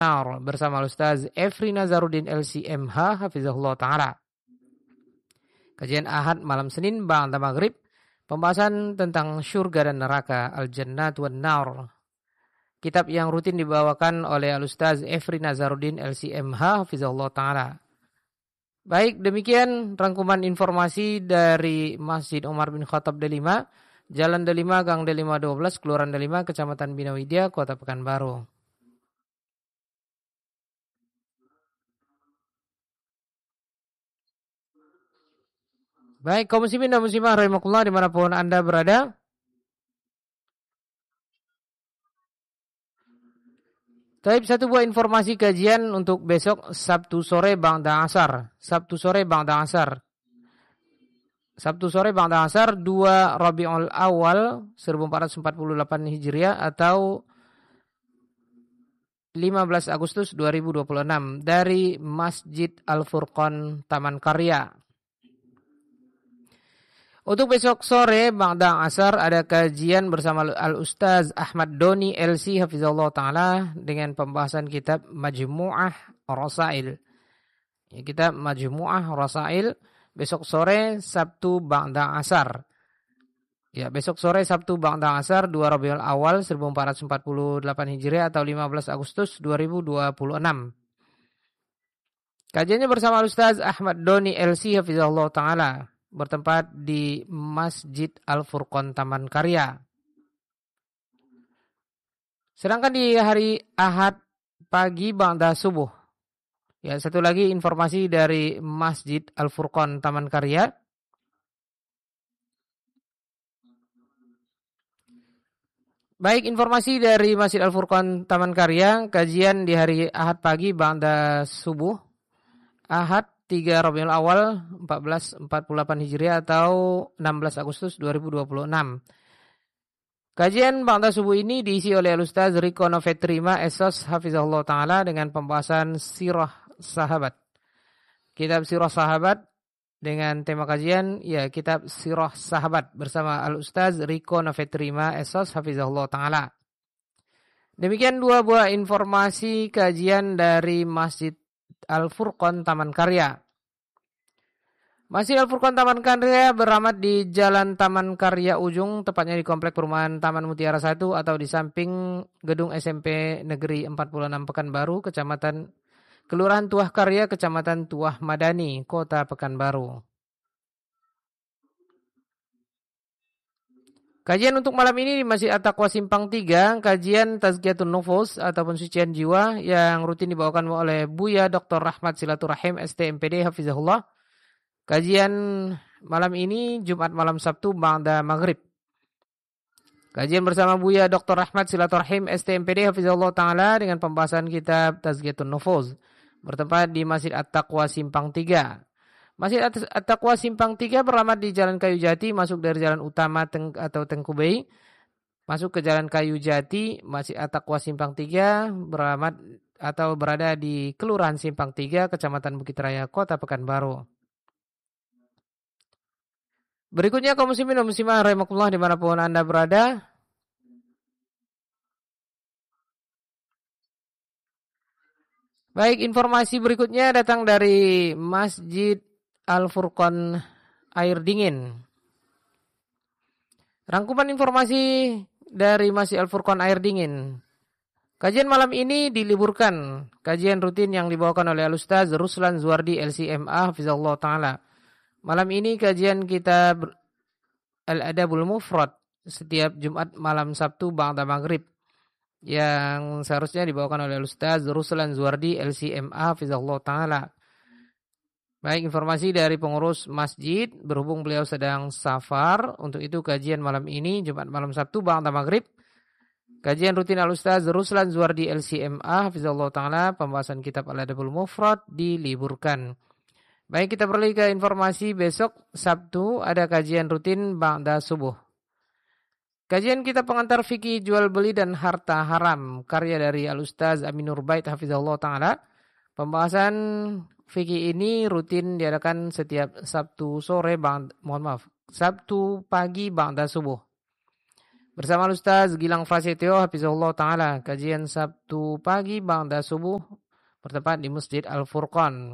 bersama Ustaz Efri Nazaruddin LCMH Hafizahullah Ta'ala. Kajian Ahad malam Senin ba'da maghrib, pembahasan tentang syurga dan neraka, Al-Jannat wan Nar. Kitab yang rutin dibawakan oleh Al-Ustaz Efri Nazaruddin LCMH Hafizahullah Ta'ala. Baik, demikian rangkuman informasi dari Masjid Umar bin Khattab Delima, Jalan Delima, Gang Delima 12, Kelurahan Delima, Kecamatan Bina Widya, Kota Pekanbaru. Baik, kaum muslimin dan muslimah rahimakumullah dimanapun Anda berada. Taib, satu buah informasi kajian untuk besok Sabtu sore ba'da asar. Sabtu sore ba'da asar. Sabtu sore ba'da asar 2 Rabiul Awal 1448 Hijriah atau 15 Agustus 2026 dari Masjid Al-Furqan Taman Karya. Untuk besok sore ba'da asar ada kajian bersama Al-Ustaz Ahmad Doni LC Hafizahullah Ta'ala dengan pembahasan kitab Majmu'ah Rasail. Ya, kitab Majmu'ah Rasail besok sore Sabtu ba'da asar. Ya, besok sore Sabtu ba'da asar 2 Rabiul Awal 1448 Hijriah atau 15 Agustus 2026. Kajiannya bersama Al-Ustaz Ahmad Doni LC Hafizahullah Ta'ala, bertempat di Masjid Al-Furqan Taman Karya. Sedangkan di hari Ahad pagi ba'da subuh. Ya, satu lagi informasi dari Masjid Al-Furqan Taman Karya. Baik, informasi dari Masjid Al-Furqan Taman Karya, kajian di hari Ahad pagi ba'da subuh. Ahad 3 Rabiul Awal 1448 Hijriah atau 16 Agustus 2026. Kajian ba'da subuh ini diisi oleh Al-Ustaz Riko Novetrima Esos Hafizahullah Ta'ala dengan pembahasan Sirah Sahabat. Kitab Sirah Sahabat dengan tema kajian, ya, Kitab Sirah Sahabat bersama Al-Ustaz Riko Novetrima Esos Hafizahullah Ta'ala. Demikian dua buah informasi kajian dari Masjid Al-Furqan Taman Karya. Masjid Al-Furqan Taman Karya beramat di Jalan Taman Karya Ujung, tepatnya di Komplek Perumahan Taman Mutiara 1 atau di samping Gedung SMP Negeri 46 Pekanbaru, Kelurahan Tuah Karya, Kecamatan Tuah Madani, Kota Pekanbaru. Kajian untuk malam ini di Masjid At-Taqwa Simpang 3, kajian Tazkiyatun Nufus ataupun sucian jiwa yang rutin dibawakan oleh Buya Dr. Rahmat Silaturahim STMPD Hafizahullah. Kajian malam ini Jumat malam Sabtu ba'da maghrib. Kajian bersama Buya Dr. Rahmat Silaturahim STMPD Hafizahullah Ta'ala dengan pembahasan kitab Tazkiyatun Nufus, bertempat di Masjid At-Taqwa Simpang 3. Masjid At-Taqwa Simpang 3 beralamat di Jalan Kayu Jati, masuk dari jalan utama atau Tengkubei, masuk ke Jalan Kayu Jati. Masjid At-Taqwa Simpang 3 beralamat atau berada di Kelurahan Simpang 3, Kecamatan Bukit Raya, Kota Pekanbaru. Berikutnya kaum muslimin dan muslimah rahimakumullah dimanapun Anda berada. Baik, informasi berikutnya datang dari Masjid Al-Furqan Air Dingin. Rangkuman informasi dari Masjid Al-Furqan Air Dingin. Kajian malam ini diliburkan. Kajian rutin yang dibawakan oleh Al-Ustaz Ruslan Zuardi LCMA Hafizahullah Ta'ala. Malam ini kajian kitab Al-Adabul Mufrad setiap Jumat malam Sabtu ba'da maghrib, yang seharusnya dibawakan oleh Ustaz Ruslan Zuardi LCMA Hafizahullah Ta'ala. Baik, informasi dari pengurus masjid, berhubung beliau sedang safar, untuk itu kajian malam ini Jumat malam Sabtu ba'da maghrib, kajian rutin Al-Ustaz Ruslan Zuardi LCMA Hafizahullah Ta'ala, pembahasan kitab Al-Adabul Mufrad diliburkan. Baik, kita beralih ke informasi besok Sabtu ada kajian rutin ba'da subuh. Kajian kitab pengantar fikih jual beli dan harta haram, karya dari Al-Ustaz Aminur Bait Hafizahullah Ta'ala. Pembahasan fikih ini rutin diadakan setiap Sabtu sore Sabtu pagi ba'da subuh. Bersama Ustaz Gilang Prasetyo hafizahullah taala, kajian Sabtu pagi ba'da subuh bertempat di Masjid Al-Furqan.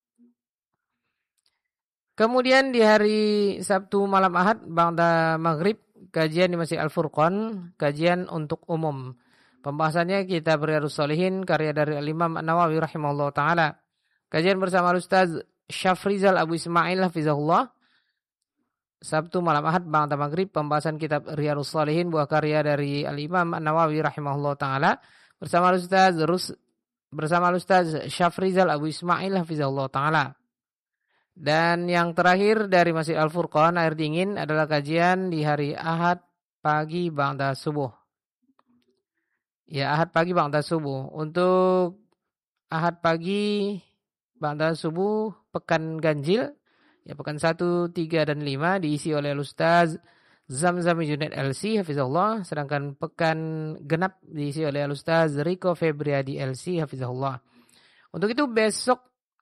Kemudian di hari Sabtu malam Ahad ba'da maghrib, kajian di Masjid Al-Furqan, kajian untuk umum. Pembahasannya kitab Riyadhus Shalihin karya dari Al-Imam An-Nawawi rahimahullah taala. Kajian bersama Ustaz Syafrizal Abu Ismail hafizahullah. Sabtu malam Ahad ba'da maghrib, pembahasan kitab Riyadhus Shalihin buah karya dari Al-Imam An-Nawawi rahimahullah taala bersama Ustaz Syafrizal Abu Ismail hafizahullah taala. Dan yang terakhir dari Masjid Al-Furqan air dingin adalah kajian di hari Ahad pagi ba'da subuh. Ya, Ahad pagi ba'da subuh. Untuk Ahad pagi ba'da subuh pekan ganjil, ya pekan 1, 3 dan 5 diisi oleh Ustaz Zamzami Junaid LC hafizahullah, sedangkan pekan genap diisi oleh Ustaz Riko Febriadi LC hafizahullah. Untuk itu besok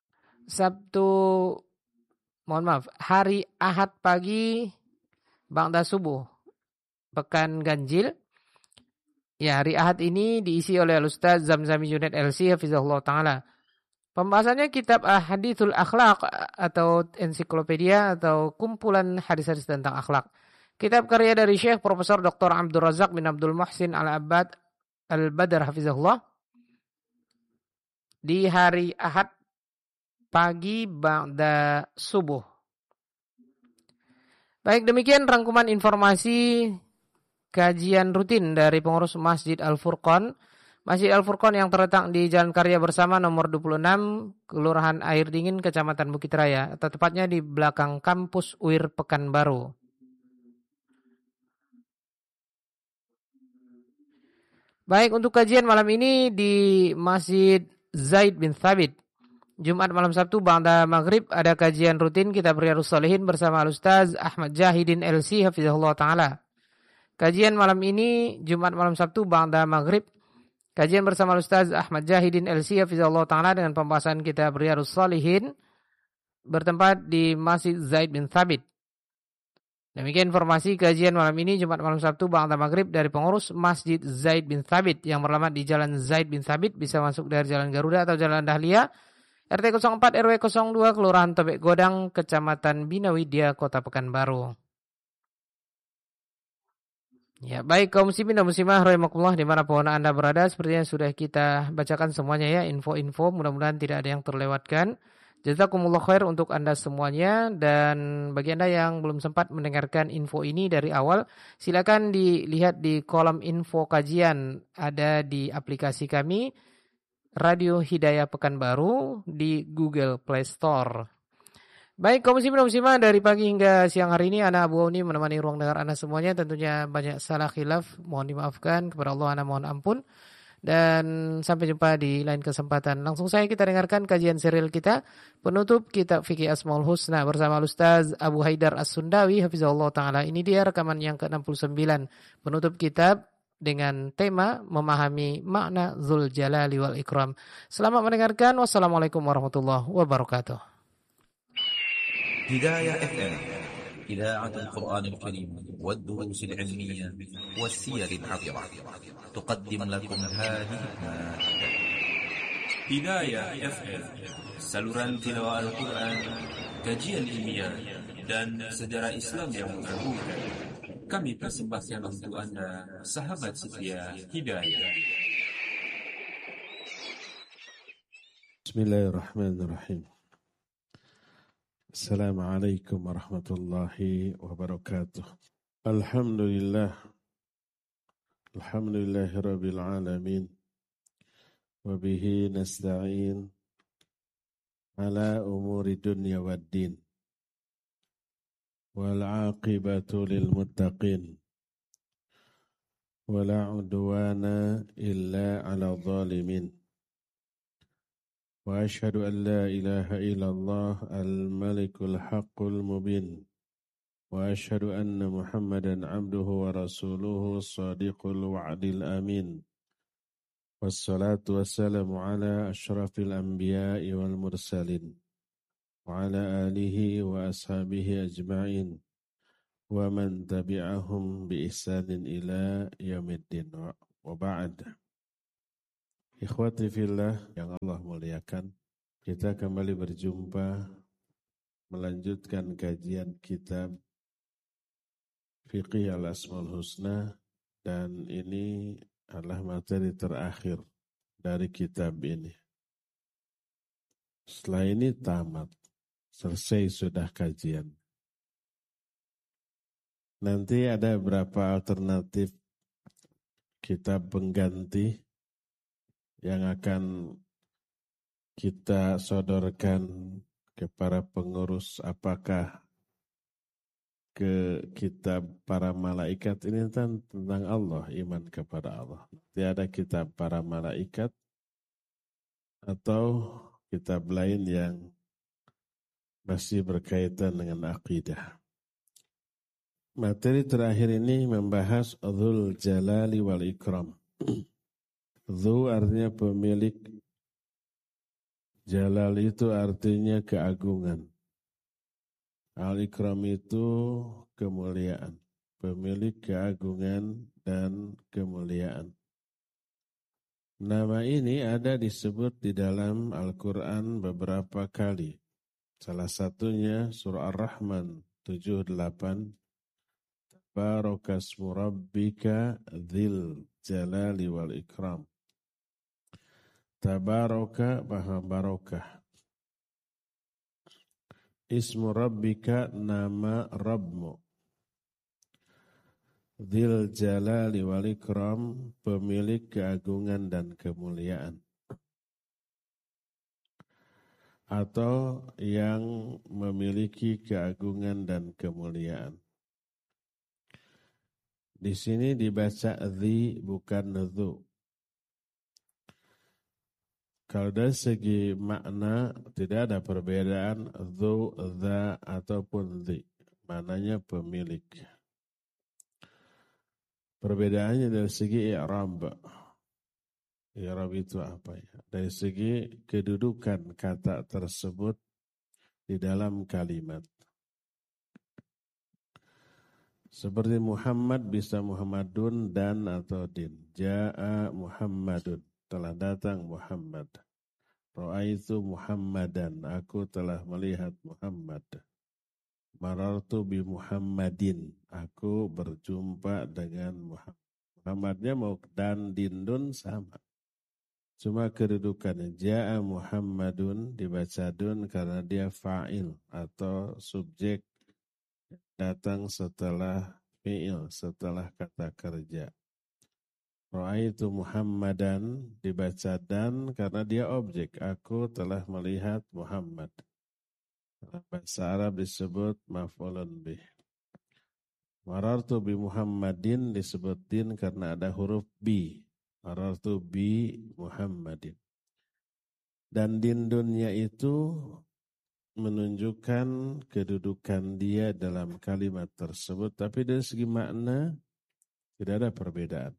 hari Ahad pagi ba'da subuh pekan ganjil, ya hari Ahad ini diisi oleh Ustaz Zamzami Junaid LC hafizahullah taala. Pembahasannya kitab Hadithul Akhlaq atau ensiklopedia atau kumpulan hadis-hadis tentang akhlak. Kitab karya dari Syekh Profesor Dr. Abdul Razak bin Abdul Muhsin Al-Abbad Al-Badar hafizahullah. Di hari Ahad pagi ba'da subuh. Baik, demikian rangkuman informasi kajian rutin dari pengurus Masjid Al-Furqan. Masjid Al-Furqan yang terletak di Jalan Karya Bersama nomor 26, Kelurahan Air Dingin, Kecamatan Bukit Raya, atau tepatnya di belakang kampus UIR Pekanbaru. Baik, untuk kajian malam ini di Masjid Zaid bin Thabit. Jumat malam Sabtu ba'da maghrib ada kajian rutin kitab Riyadhus Shalihin bersama Ustaz Ahmad Jahidin LC hafizahullah taala. Kajian malam ini Jumat malam Sabtu ba'da maghrib, kajian bersama Ustaz Ahmad Jahidin LC hafizahullah taala dengan pembahasan kitab Riyadhus Shalihin bertempat di Masjid Zaid bin Thabit. Demikian informasi kajian malam ini Jumat malam Sabtu ba'da maghrib dari pengurus Masjid Zaid bin Thabit yang beralamat di Jalan Zaid bin Thabit, bisa masuk dari Jalan Garuda atau Jalan Dahlia, RT 04 RW 02 Kelurahan Tobek Godang, Kecamatan Binawidya, Kota Pekanbaru. Ya, baik kaum muslimin dan muslimah rahimakumullah dimanapun Anda berada, sepertinya sudah kita bacakan semuanya ya, info-info, mudah-mudahan tidak ada yang terlewatkan. Jazakumullah khair untuk Anda semuanya, dan bagi Anda yang belum sempat mendengarkan info ini dari awal, silakan dilihat di kolom info kajian ada di aplikasi kami Radio Hidayah Pekanbaru di Google Play Store. Baik kaum muslimin dan muslimah, dari pagi hingga siang hari ini Ana Abu Auni menemani ruang dengar Anda semuanya. Tentunya banyak salah khilaf, mohon dimaafkan, kepada Allah Ana mohon ampun. Dan sampai jumpa di lain kesempatan. Langsung saja kita dengarkan kajian serial kita, penutup kitab Fikih Asmaul Husna bersama Ustaz Abu Haidar As-Sundawi hafizahullah taala. Ini dia rekaman yang ke-69, penutup kitab dengan tema memahami makna Dzul Jalali wal Ikram. Selamat mendengarkan. Wassalamualaikum warahmatullahi wabarakatuh. هداية FM إذاعة القرآن الكريم والدروس العلمية والسير العطرة تقدم لكم هذه المادة. Hidayah FM, saluran tilawah Al-Quran, kajian ilmiah, dan sejarah Islam yang menggabungkan. Kami persembahkan untuk Anda, sahabat setia Hidayah. Bismillahirrahmanirrahim. Assalamualaikum warahmatullahi wabarakatuh. Alhamdulillah. Alhamdulillahi rabbil alamin. Wabihi nasta'in ala umuri dunya waddin. Wal aqibatu lil muttaqin. Wala udwana illa ala zalimin. وأشهد أن لا إله إلا الله الملك الحق المبين وأشهد أن محمدا عبده ورسوله الصادق الوعد الأمين والصلاة والسلام على أشرف الأنبياء والمرسلين وعلى آله وأصحابه أجمعين wa man tabi'ahum bi ihsanin ila yaumiddin wa ba'd. Ikhwati fillah yang Allah muliakan, kita kembali berjumpa melanjutkan kajian kitab Fiqih al-Asmaul Husna, dan ini adalah materi terakhir dari kitab ini. Setelah ini tamat, selesai sudah kajian. Nanti ada beberapa alternatif kitab pengganti yang akan kita sodorkan ke para pengurus, apakah ke kitab para malaikat ini tentang Allah, iman kepada Allah. Nanti ada kitab para malaikat atau kitab lain yang masih berkaitan dengan akidah. Materi terakhir ini membahas Dzul Jalali wal Ikram. Dzu artinya pemilik, Jalal itu artinya keagungan, Al-Ikram itu kemuliaan, pemilik keagungan dan kemuliaan. Nama ini ada disebut di dalam Al-Quran beberapa kali. Salah satunya surah Ar-Rahman 78. Barakasmu rabbika dzil jalali wal ikram. Tabaraka bahwa barakah. Ismu rabbika nama Rabbmu. Dzil jalali wal ikram pemilik keagungan dan kemuliaan. Atau yang memiliki keagungan dan kemuliaan. Di sini dibaca dzi bukan dzu. Kalau dari segi makna tidak ada perbedaan dzu, dza ataupun dzi. Maknanya pemilik. Perbedaannya dari segi i'rab. I'rab itu apa ya? Dari segi kedudukan kata tersebut di dalam kalimat. Seperti Muhammad bisa Muhammadun dan atau din. Ja'a Muhammadun, telah datang Muhammad. Ra'aitu Muhammadan, aku telah melihat Muhammad. Marartu bi Muhammadin, aku berjumpa dengan Muhammad. Muhammadnya mau dan dindun sama. Cuma kedudukannya. Ja'a Muhammadun dibaca dun karena dia fa'il atau subjek datang setelah fi'il, setelah kata kerja. Ra'aitu Muhammadan dibaca dan karena dia objek. Aku telah melihat Muhammad. Dalam bahasa Arab disebut maf'ulun bih. Marartu bi Muhammadin disebut din karena ada huruf bi. Marartu bi Muhammadin. Dan dindunnya itu menunjukkan kedudukan dia dalam kalimat tersebut, tapi dari segi makna tidak ada perbedaan.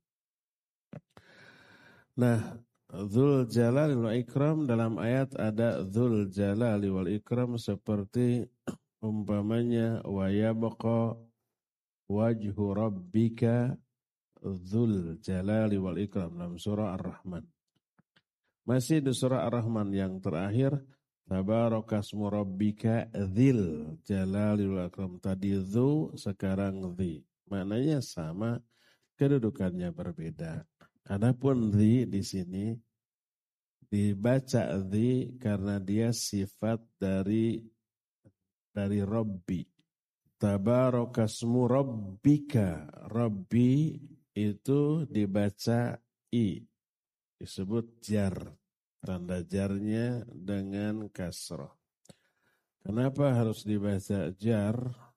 Nah, Dzul Jalali wal Ikram dalam ayat ada Dzul Jalali wal Ikram seperti umpamanya wa yabqa wajhu rabbika Dzul Jalali wal Ikram dalam surah Ar-Rahman. Masih di surah Ar-Rahman yang terakhir Tabarakasmu rabbika dzil jalali wal ikram. Tadi dzu, sekarang dzi. Maknanya sama, kedudukannya berbeda. Adapun dzi di sini dibaca dzi karena dia sifat dari Rabbi. Tabarakasmu rabbika. Rabbi itu dibaca i. Disebut jar. Tanda jarnya dengan kasrah. Kenapa harus dibaca jar?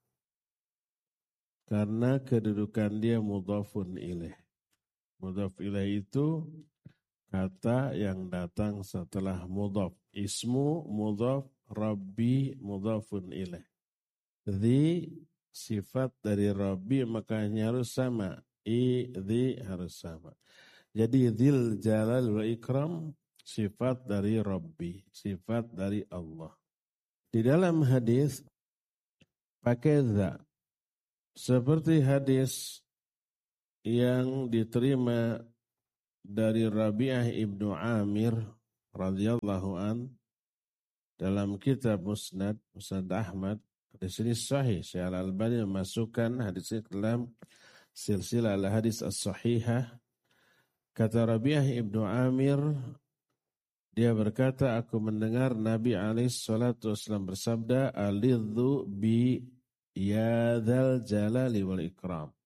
Karena kedudukan dia mudhafun ilaih. Mudhaf ilaih itu kata yang datang setelah mudhaf. Ismu mudhaf, Rabbi mudhafun ilaih. Dzi sifat dari Rabbi makanya harus sama. Dzi harus sama. Jadi dzil jalal wal ikram sifat dari Rabbi, sifat dari Allah. Di dalam hadis pakai dza. Seperti hadis yang diterima dari Rabi'ah ibnu Amir radhiyallahu an dalam kitab Musnad Ahmad. Di sini sahih. Syekh Al-Albani memasukkan hadis ini dalam silsilah al-hadis as-sahihah. Kata Rabi'ah ibnu Amir, dia berkata, aku mendengar Nabi SAW bersabda, alidhu bi yadzal jalali wal ikram.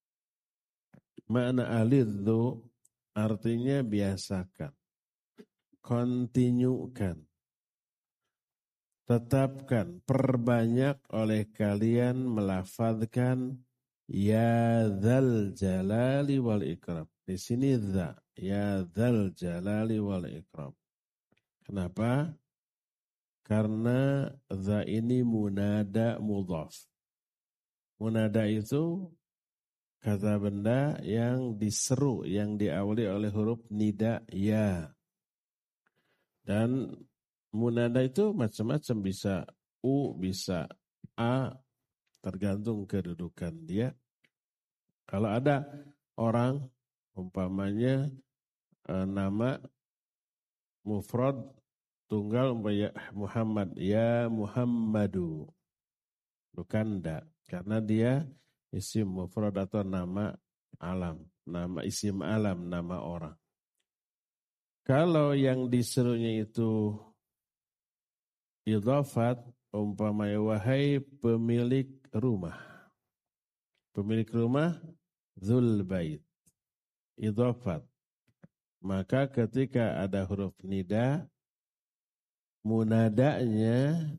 Makna alidhu artinya biasakan, kontinukan, tetapkan, perbanyak oleh kalian melafadzkan ya dzal jalali wal ikram. Di sini dza, ya dzal jalali wal ikram. Kenapa? Karena dza ini munada mudhaf. Munada itu kata benda yang diseru, yang diawali oleh huruf nida ya. Dan munada itu macam-macam, bisa u, bisa a, tergantung kedudukan dia. Kalau ada orang, umpamanya nama mufrad tunggal umpamanya Muhammad, ya Muhammadu, bukan ndak, karena dia isim mufrad atau nama alam, nama isim alam, nama orang. Kalau yang diserunya itu idhafat, umpamanya wahai pemilik rumah. Pemilik rumah dzul bait. Idhafat. Maka ketika ada huruf nida, munadanya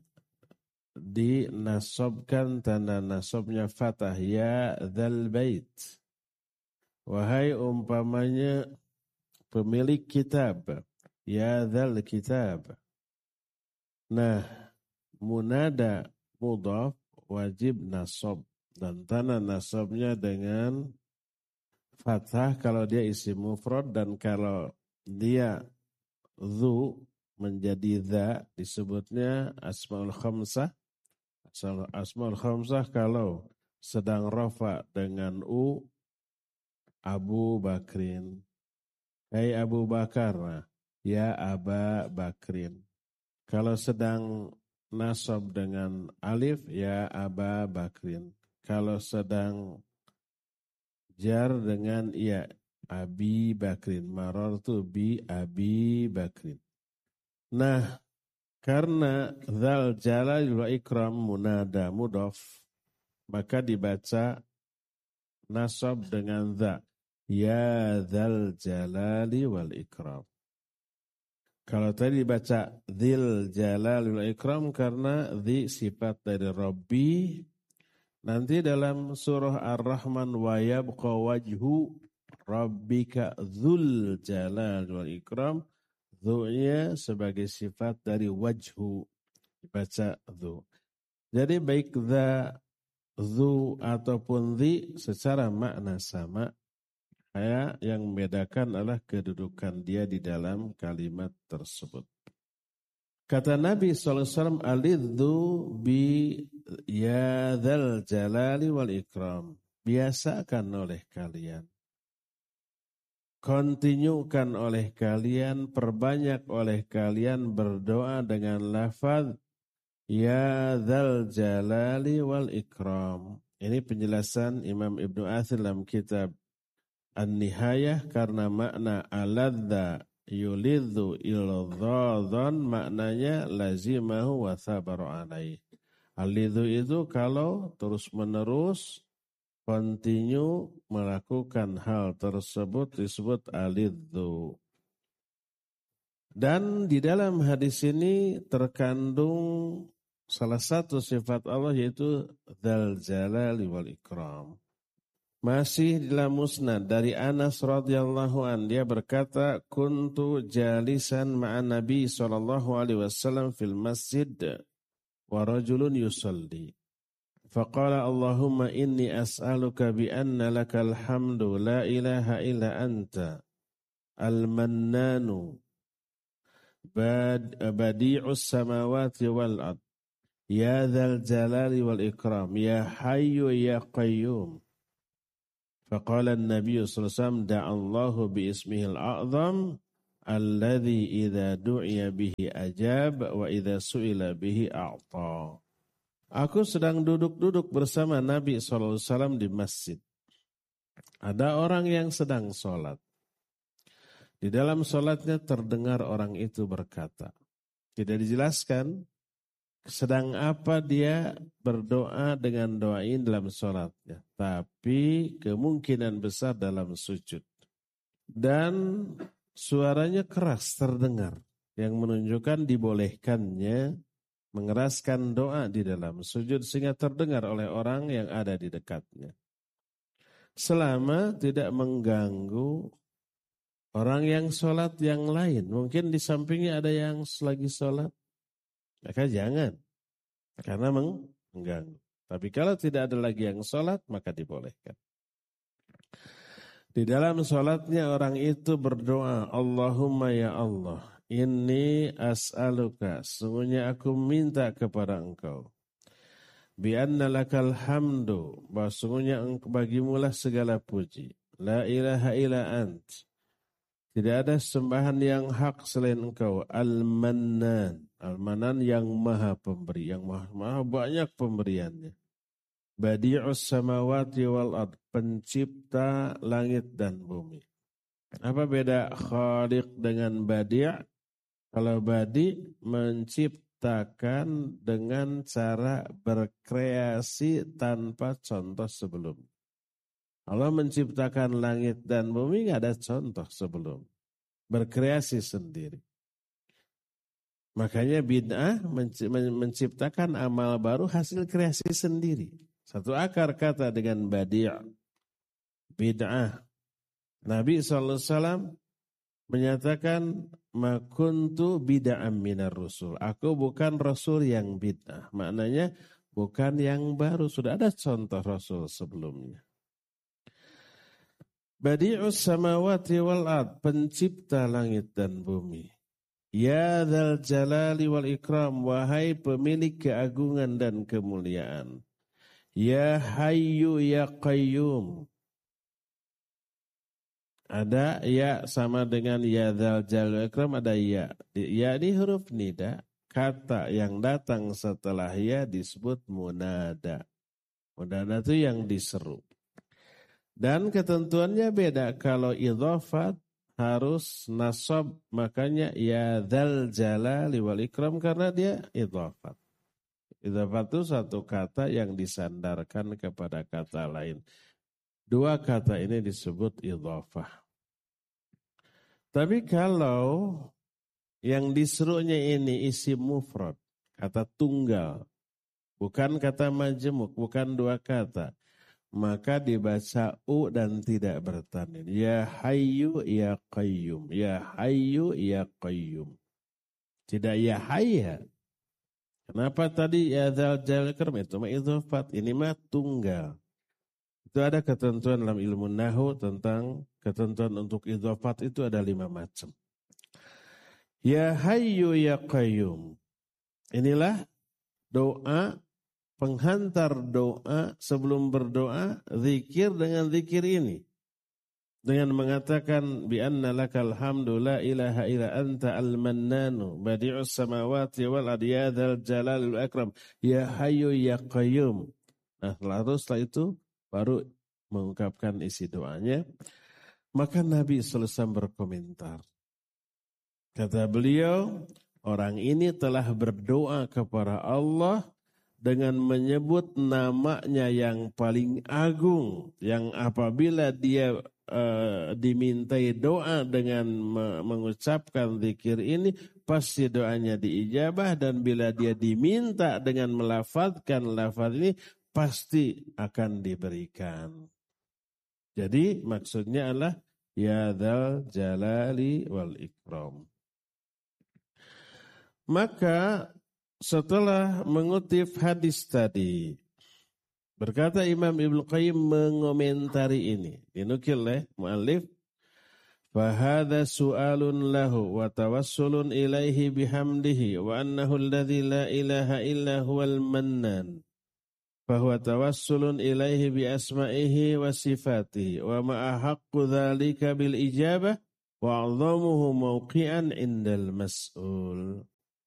dinasobkan, tanda nasobnya fathah, ya dzal bait. Wahai umpamanya pemilik kitab, ya dzal kitab. Nah, munada mudhaf wajib nasob, dan tanda nasobnya dengan fathah kalau dia isim mufrad, dan kalau dia dzu menjadi dza disebutnya asmaul khamsah. Asmaul khamsah kalau sedang rafa dengan u, Abu Bakrin. Hai Abu Bakar, nah, ya Aba Bakrin. Kalau sedang nasab dengan alif, ya Aba Bakrin. Kalau sedang jar dengan ya Abi Bakrin. Marartu bi Abi Bakrin. Nah, karena dzal jalal wa ikram munada mudhaf, maka dibaca nasab dengan dza. Ya dzal jalali wal ikram. Kalau tadi dibaca dzil jalali wal ikram karena dzi sifat dari Rabbi. Nanti dalam surah Ar-Rahman wa yabqa wajhu rabbika dzul jalali wal ikram. Dzu-nya sebagai sifat dari wajhu. Dibaca dzu. Jadi baik dza, dzu ataupun dzi secara makna sama. Yang membedakan adalah kedudukan dia di dalam kalimat tersebut. Kata Nabi SAW, alidhu bi ya dzal jalali wal ikram. Biasakan oleh kalian. Kontinukan oleh kalian, perbanyak oleh kalian berdoa dengan lafaz ya dzal jalali wal ikram. Ini penjelasan Imam Ibnu Athir dalam kitab An-Nihayah, karena makna aladza yulidhu ildzadhan maknanya lazimahu wa sabaru alaih. Alidhu itu kalau terus menerus continue melakukan hal tersebut disebut alidhu. Dan di dalam hadis ini terkandung salah satu sifat Allah, yaitu dzal jalali wal ikram. Masih dalam Musnad dari Anas radhiyallahu an, dia berkata, kuntu jalisan ma'an Nabi sallallahu alaihi wasallam fil masjid wa rajulun yusalli. Faqala Allahumma inni as'aluka bi anna lakal hamdu la ilaha illa anta al-mannanu badi'us samawati wal ard Ya dzal jalali wal ikram, ya hayyu ya qayyum. Faqala an-nabiy sallallahu alaihi wasallam da'allahu bi ismihil a'zam alladhi idza du'iya bihi ajab wa idza su'ila bihi a'ta. Aku sedang duduk-duduk bersama Nabi sallallahu alaihi wasallam di masjid. Ada orang yang sedang sholat. Di dalam sholatnya terdengar orang itu berkata. Tidak dijelaskan sedang apa dia berdoa dengan doa ini dalam sholatnya. Tapi kemungkinan besar dalam sujud. Dan suaranya keras terdengar. Yang menunjukkan dibolehkannya mengeraskan doa di dalam sujud. Sehingga terdengar oleh orang yang ada di dekatnya. Selama tidak mengganggu orang yang sholat yang lain. Mungkin di sampingnya ada yang lagi sholat. Maka jangan. Karena mengganggu. Tapi kalau tidak ada lagi yang sholat, maka dibolehkan. Di dalam sholatnya orang itu berdoa, Allahumma ya Allah, inni as'aluka, sungguhnya aku minta kepada engkau. Bi'anna lakal hamdu, bahwa sungguhnya bagimulah segala puji. La ilaha illa ant. Tidak ada sembahan yang hak selain engkau. Al-Mannan. Al-Mannan yang maha pemberi. Yang maha banyak pemberiannya. Badi'us samawati wal ard. Pencipta langit dan bumi. Apa beda khaliq dengan badi'? Kalau badi' menciptakan dengan cara berkreasi tanpa contoh sebelumnya. Allah menciptakan langit dan bumi nggak ada contoh sebelum. Berkreasi sendiri. Makanya bid'ah menciptakan amal baru hasil kreasi sendiri. Satu akar kata dengan badi'. Bid'ah. Nabi SAW menyatakan ma kuntu bid'an minar rusul. Aku bukan rasul yang bid'ah. Maknanya bukan yang baru. Sudah ada contoh rasul sebelumnya. Badi'us samawati wal ard, pencipta langit dan bumi. Ya dzal jalali wal ikram, wahai pemilik keagungan dan kemuliaan. Ya hayyu ya qayyum. Ada ya sama dengan ya dzal jalali wal ikram, ada ya. Ya ini huruf nida, kata yang datang setelah ya disebut munada. Munada itu yang diseru. Dan ketentuannya beda. Kalau idhafat harus nasab. Makanya ya dzal jalali wal ikram karena dia idhafat. Idhafat itu satu kata yang disandarkan kepada kata lain. Dua kata ini disebut idhafah. Tapi kalau yang diserunya ini isim mufrad. Kata tunggal. Bukan kata majemuk. Bukan dua kata. Maka dibaca u dan tidak bertanwin. Ya hayyu ya qayyum. Ya hayyu ya qayyum. Tidak ya hayya. Kenapa tadi ya dzal jalali wal ikram itu mah idhofat. Ini mah tunggal. Itu ada ketentuan dalam ilmu nahwu tentang ketentuan untuk idhofat itu ada 5 macam. Ya hayyu ya qayyum. Inilah doa. Penghantar doa sebelum berdoa, zikir dengan zikir ini. Dengan mengatakan, bi'anna lakal hamdu la ilaha illa anta al-mannanu, badi'us samawati wal adi ya dzal jalali wal ikram, ya hayyu ya qayyum. Nah, lalu setelah itu, baru mengungkapkan isi doanya. Maka Nabi SAW berkomentar. Kata beliau, orang ini telah berdoa kepada Allah, dengan menyebut namanya yang paling agung, yang apabila dia dimintai doa dengan mengucapkan zikir ini, pasti doanya diijabah, dan bila dia diminta dengan melafadzkan lafaz ini, pasti akan diberikan. Jadi maksudnya adalah ya dzal jalali wal ikram. Maka setelah mengutip hadis tadi, berkata Imam Ibnu Qayyim mengomentari ini. Dinukil oleh mu'allif. Fahadha su'alun lahu wa tawassulun ilaihi bihamdihi wa annahu alladhi la ilaha illa huwal mannan. Fahuwa tawassulun ilaihi bi asma'ihi wa sifatihi wa ma'ahaqqu dhalika bil ijabah wa a'zamuhu mawqi'an indal mas'ul.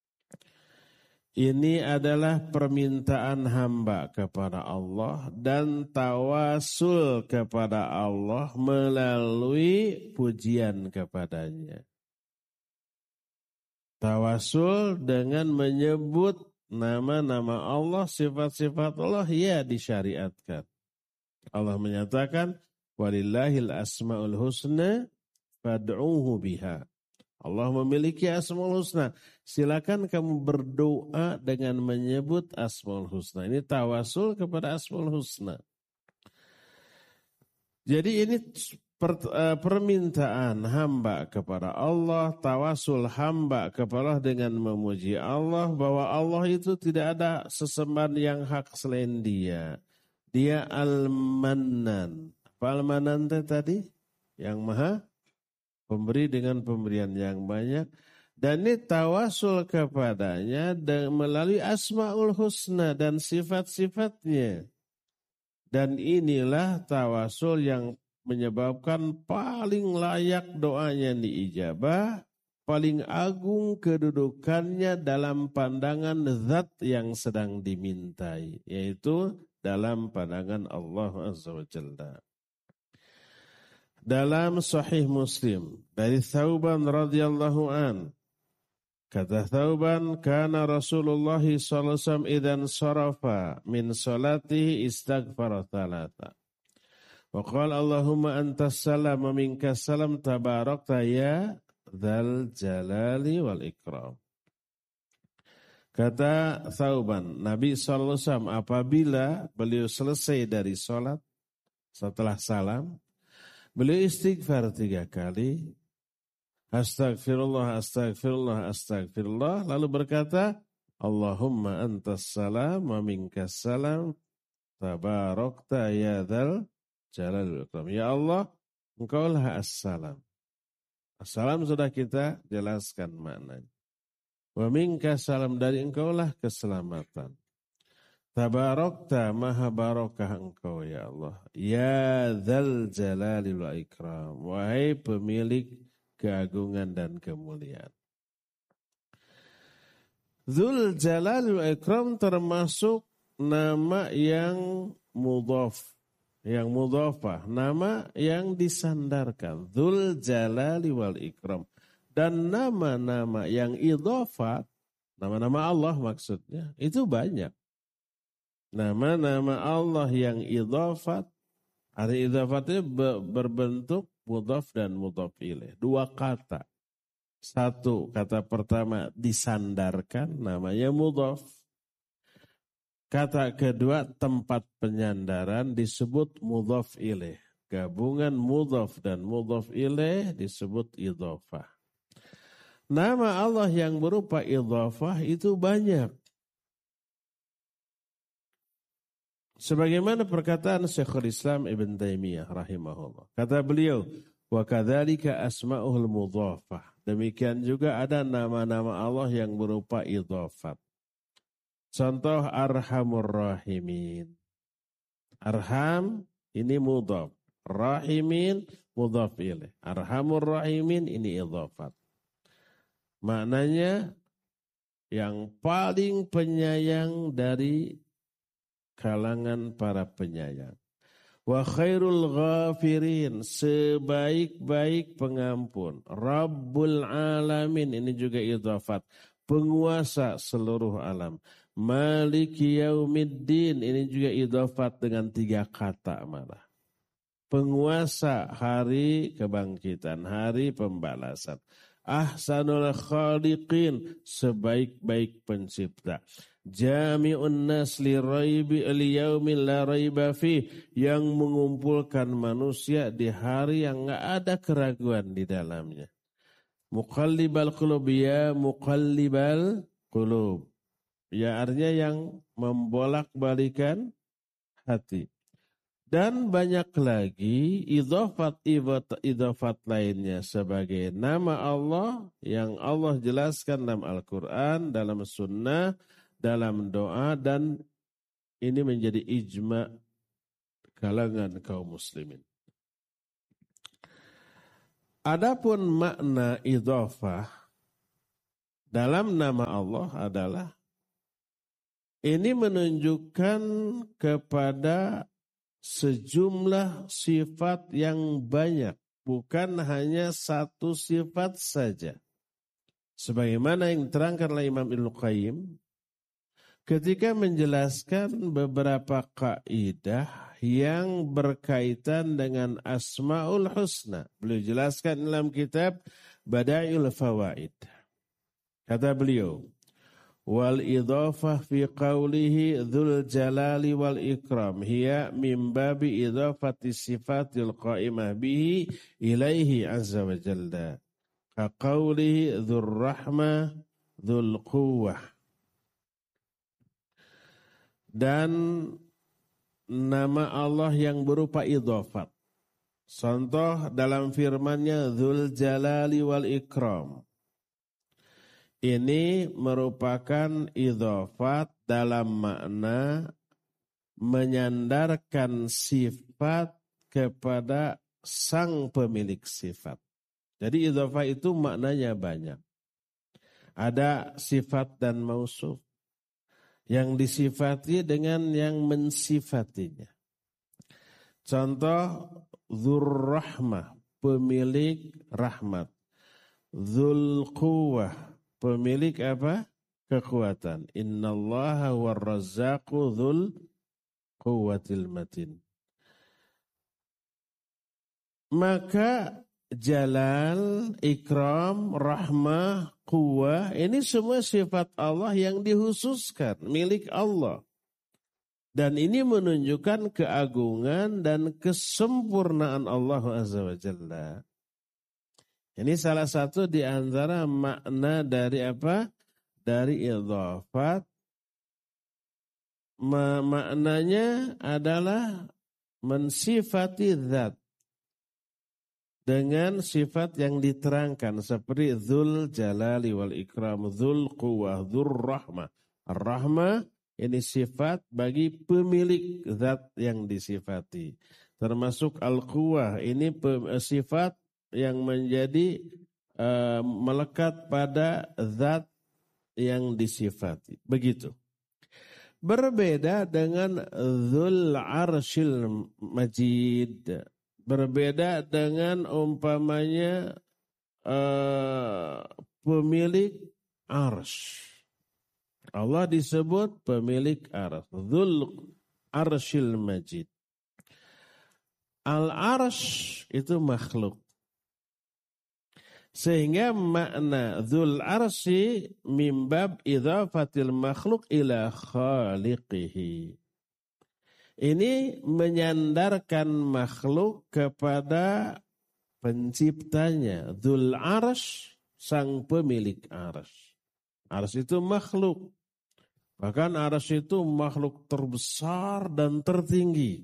Ini adalah permintaan hamba kepada Allah dan tawasul kepada Allah melalui pujian kepadanya. Tawasul dengan menyebut nama-nama Allah, sifat-sifat Allah, ya disyariatkan. Allah menyatakan, walillahil asma'ul husna fad'uhu biha. Allah memiliki Asmaul Husna. Silakan kamu berdoa dengan menyebut Asmaul Husna. Ini tawasul kepada Asmaul Husna. Jadi ini permintaan hamba kepada Allah, tawasul hamba kepada Allah dengan memuji Allah, bahwa Allah itu tidak ada sesembahan yang hak selain Dia. Dia Al-Mannan. Apa Al-Mannan tadi? Yang Maha Pemberi dengan pemberian yang banyak. Dan ini tawasul kepadanya melalui Asmaul Husna dan sifat-sifatnya. Dan inilah tawasul yang menyebabkan paling layak doanya diijabah, paling agung kedudukannya dalam pandangan zat yang sedang dimintai, yaitu dalam pandangan Allah Azza wa Jalla. Dalam Sahih Muslim dari Thauban radhiyallahu an, kata Thauban, kana Rasulullah sallallahu alaihi wasallam idzan sarafa min salatihi istaghfara thalatha. Wa qala Allahumma antas salam wa minkas salam tabarakta ya dzal jalali wal ikram. Kata Thauban, Nabi sallallahu alaihi wasallam apabila beliau selesai dari salat setelah salam, beliau istighfar 3 kali. Astagfirullah, astagfirullah, astagfirullah. Lalu berkata, Allahumma antas salam wa minkas salam. Tabarakta ya dzal jalal wal ikram. Ya Allah, engkaulah as-salam. As-salam sudah kita jelaskan maknanya. Wa minkas salam, dari engkaulah keselamatan. Tabarakta, maha barakah engkau ya Allah. Ya dzal jalali wal ikram. Wahai pemilik keagungan dan kemuliaan. Dzul jalali wal ikram termasuk nama yang mudhaf, yang mudhafah, nama yang disandarkan. Dzul jalali wal ikram. Dan nama-nama yang idhafat, nama-nama Allah maksudnya, itu banyak. Nama-nama Allah yang idhafat, ada idhafatnya berbentuk mudhaf dan mudhaf ilaih. 2 kata. 1 kata pertama disandarkan, namanya mudhaf. Kata kedua tempat penyandaran disebut mudhaf ilaih. Gabungan mudhaf dan mudhaf ilaih disebut idhafah. Nama Allah yang berupa idhafah itu banyak. Sebagaimana perkataan Syekhul Islam Ibn Taimiyah rahimahullah. Kata beliau, wa kadzalika asma'ul mudhafah. Demikian juga ada nama-nama Allah yang berupa idhafat. Contoh Arhamur Rahimin. Arham ini mudhaf. Rahimin mudhaf ilaih. Arhamur Rahimin ini idhafat. Maknanya yang paling penyayang dari kalangan para penyayang. Wa khairul ghafirin, sebaik-baik pengampun. Rabbul alamin, ini juga idhafat. Penguasa seluruh alam. Maliki yaumiddin, ini juga idhafat dengan 3 kata malah. Penguasa hari kebangkitan, hari pembalasan. Ahsanul khaliqin, sebaik-baik pencipta. Jami'un nas li raibi al-yaumil la raiba fi, yang mengumpulkan manusia di hari yang enggak ada keraguan di dalamnya. Muqallibal qulub, ya muqallibal qulub. Ya artinya yang membolak-balikan hati. Dan banyak lagi idhofat lainnya sebagai nama Allah yang Allah jelaskan dalam Al-Quran, dalam sunnah, dalam doa, dan ini menjadi ijma' kalangan kaum muslimin. Adapun makna idhofah dalam nama Allah adalah ini menunjukkan kepada sejumlah sifat yang banyak, bukan hanya satu sifat saja. Sebagaimana yang diterangkan oleh Imam Ibnu Qayyim ketika menjelaskan beberapa kaidah yang berkaitan dengan Asmaul Husna. Beliau jelaskan dalam kitab Bada'iul Fawaid. Kata beliau, wal idhafah fi qawlihi dzul jalali wal ikram hiya min babi idhafati sifatil qa'imah bihi ilaihi azza wa jalla ka qawlihi dzur rahmah dzul quwwah. Dan nama Allah yang berupa idhafat, contoh dalam firman-Nya dzul jalali wal ikram, ini merupakan idhofat dalam makna menyandarkan sifat kepada sang pemilik sifat. Jadi idhofat itu maknanya banyak. Ada sifat dan mausuf yang disifati dengan yang mensifatinya. Contoh dzur rahmah, pemilik rahmat. Dzul quwwah, pemilik apa? Kekuatan. Innallaha war-razzaqu dzul quwwatil matin. Maka jalal, ikram, rahmah, quwwah, ini semua sifat Allah yang dihususkan, milik Allah. Dan ini menunjukkan keagungan dan kesempurnaan Allah Azza wa Jalla. Ini salah satu di antara makna dari apa? Dari idhafat. Maknanya adalah mensifati zat dengan sifat yang diterangkan seperti dzul jalali wal ikram, dzul quwwah, dzur rahmah. Ar-rahmah ini sifat bagi pemilik zat yang disifati. Termasuk al-quwwah ini sifat yang menjadi melekat pada zat yang disifati. Begitu. Berbeda dengan dzul arsyil majid. Berbeda dengan umpamanya pemilik arsy. Allah disebut pemilik arsy. Dzul arsyil majid. Al-arsy itu makhluk. Sehingga makna dzul arsy min bab idhafatil makhluk ila khaliqihi. Ini menyandarkan makhluk kepada penciptanya. Dzul arsy, sang pemilik arsy. Arsy itu makhluk. Bahkan arsy itu makhluk terbesar dan tertinggi.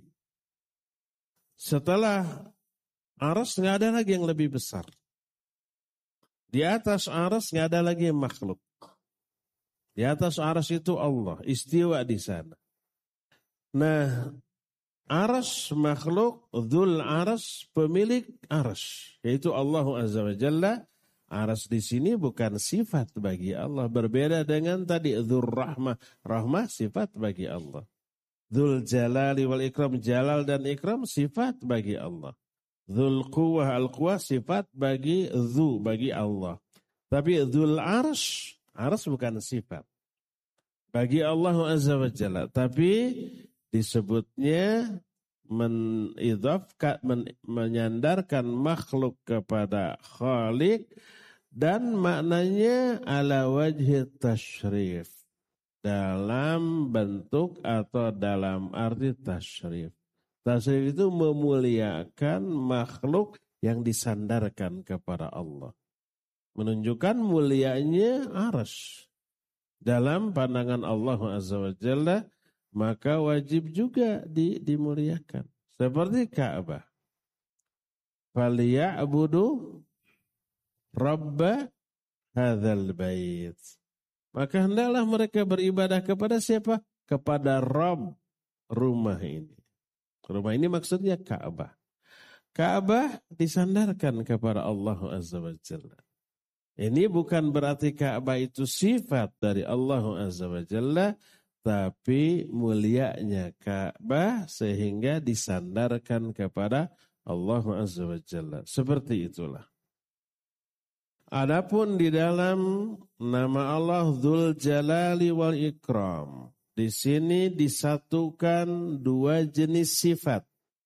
Setelah arsy nggak ada lagi yang lebih besar. Di atas arsy nggak ada lagi makhluk. Di atas arsy itu Allah, istiwa di sana. Nah, arsy makhluk, dzul arsy pemilik arsy, yaitu Allah Azza wa Jalla. Arsy di sini bukan sifat bagi Allah, berbeda dengan tadi dzur rahmah. Rahmah sifat bagi Allah. Dzul jalali wal ikram, jalal dan ikram sifat bagi Allah. Dzul quwwah, al-quwwah sifat bagi dzu, bagi Allah. Tapi dzul arsy, arsy bukan sifat bagi Allah Azza wa Jalla, tapi disebutnya menyandarkan makhluk kepada Khalik, dan maknanya ala wajhi tasyrif, dalam bentuk atau dalam arti tasyrif. Tasyrif itu memuliakan makhluk yang disandarkan kepada Allah. Menunjukkan mulianya arsy. Dalam pandangan Allah Azza wa Jalla, maka wajib juga dimuliakan. seperti Ka'bah. Faliya'budu Rabba hadzal bait. Maka hendaklah mereka beribadah kepada siapa? Kepada Rabb rumah ini. Rumah ini maksudnya Ka'bah. Ka'bah disandarkan kepada Allah Azza wa Jalla. Ini bukan berarti Ka'bah itu sifat dari Allah Azza wa Jalla, tapi mulianya Ka'bah sehingga disandarkan kepada Allah Azza wa Jalla. Seperti itulah. Adapun di dalam nama Allah Dzul Jalali wal Ikram, di sini disatukan dua jenis sifat.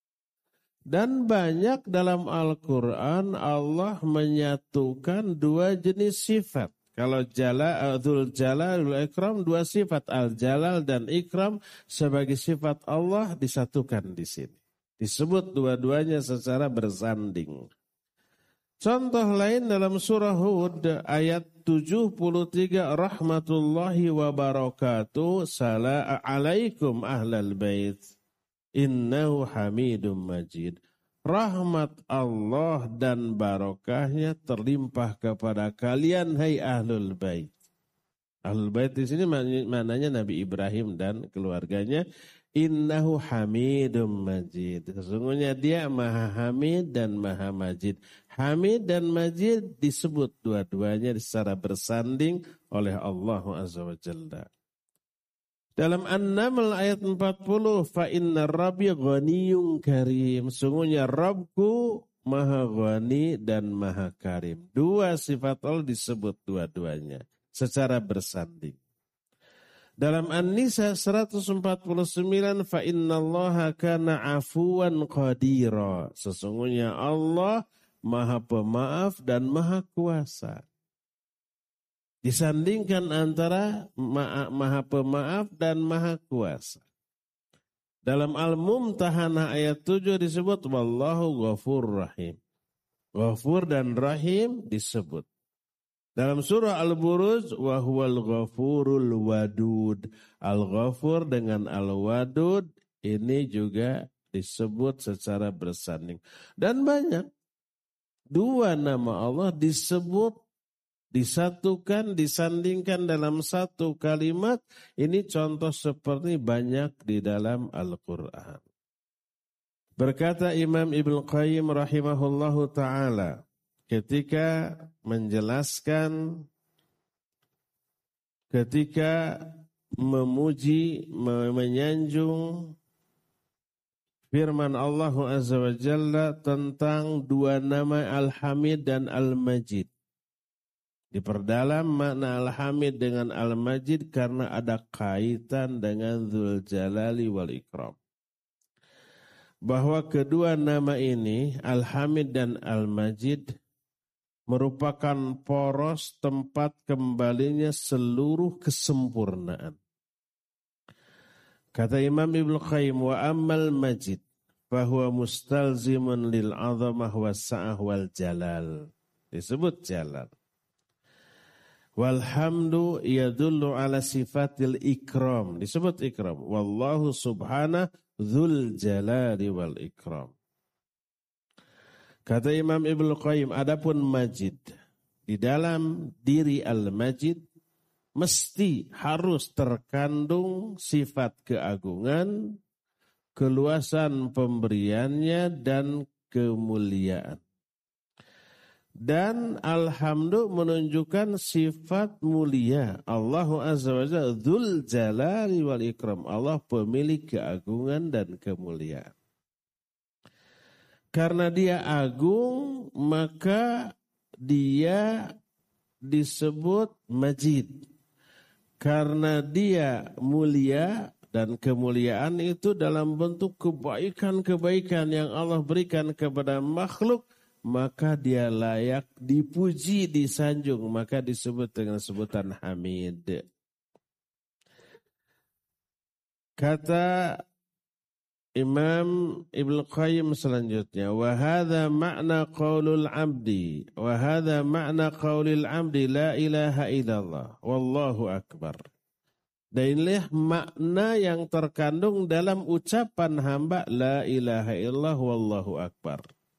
Dan banyak dalam Al-Quran Allah menyatukan dua jenis sifat. Kalau Dzul Jalal wal Ikram, dua sifat Al-Jalal dan Ikram sebagai sifat Allah disatukan di sini. Disebut dua-duanya secara bersanding. Contoh lain dalam surah Hud ayat 73, rahmatullahi wa barakatuh, Assalamualaikum ahlal bait, innahu hamidum majid. Rahmat Allah dan barakahnya terlimpah kepada kalian, hai ahlul bait. Ahlul bait di sini maknanya Nabi Ibrahim dan keluarganya. Innahu hamidum majid. Sesungguhnya dia maha hamid dan maha majid. Hamid dan majid disebut dua-duanya secara bersanding oleh Allah Azza wa Jalla. Dalam An-Naml ayat 40, fa inna rabbi ghaniyun karim. Sesungguhnya Rabbku maha ghani dan maha karim. Dua sifat Allah disebut dua-duanya secara bersanding. Dalam An-Nisa 149, fa innallaha kana afuwan qadira. Sesungguhnya Allah maha pemaaf dan maha kuasa. Disandingkan antara maha pemaaf dan maha kuasa. Dalam Al-Mumtahanah ayat 7 disebut wallahu ghafur rahim. Ghafur dan rahim disebut. Dalam surah Al-Buruj, wa huwal ghafurul wadud. Al-Ghafur dengan Al-Wadud ini juga disebut secara bersanding. Dan banyak. Dua nama Allah disebut, disatukan, disandingkan dalam satu kalimat. Ini contoh seperti banyak di dalam Al-Quran. Berkata Imam Ibnu Qayyim rahimahullahu ta'ala, ketika menjelaskan, ketika memuji, menyanjung firman Allah Azza wa Jalla tentang dua nama Al-Hamid dan Al-Majid. Diperdalam makna Al-Hamid dengan Al-Majid karena ada kaitan dengan Dzul Jalali wal Ikram. Bahwa kedua nama ini, Al-Hamid dan Al-Majid, merupakan poros tempat kembalinya seluruh kesempurnaan. Kata Imam Ibnu Qayyim, wa ammal majid fahuwa mustalzimun lil azamah was-sa'ah wal jalal. Disebut jalal. Walhamdu yadullu ala sifatil ikram. Disebut ikram. Wallahu subhanahu dzul jalali wal ikram. Kata Imam Ibnu Qayyim, adapun majid, di dalam diri al-majid mesti harus terkandung sifat keagungan, keluasan pemberiannya dan kemuliaan. Dan alhamdulillah menunjukkan sifat mulia. Allah Azza wa Jalla dzul jalali wal ikram. Allah pemilik keagungan dan kemuliaan. Karena dia agung, maka dia disebut majid. Karena dia mulia, dan kemuliaan itu dalam bentuk kebaikan-kebaikan yang Allah berikan kepada makhluk, maka dia layak dipuji, disanjung, maka disebut dengan sebutan hamid. Kata Imam Ibnu Qayyim selanjutnya, wa hadza ma'na qaulul 'abdi, wa hadza ma'na qaulil 'abdi la ilaha illallah wallahu akbar. Dan inilah makna yang terkandung dalam ucapan hamba la ilaha illallah wallahu akbar.